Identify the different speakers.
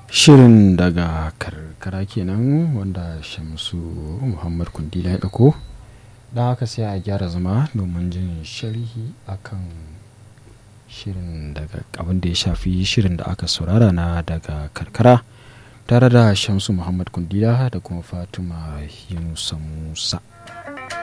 Speaker 1: Shirin daga karkara kenan wanda Shamsu Muhammad Kundila ya ɗauko. Don haka sai a gyara zama domin jin sharhi akan shirin daga abin da ya shafi shirin da aka saurara na daga karkara tare da Shamsu Muhammad Kundila da kuma Fatima Yunusa Musa.